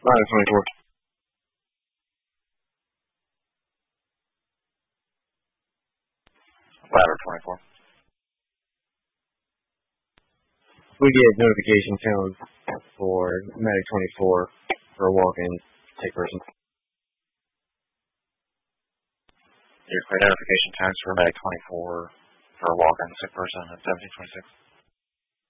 Ladder 24. Ladder 24. We get notification code for Medic 24 for a walk-in sick person. Your notification times for Medic 24 for a walk-in sick person at 1726.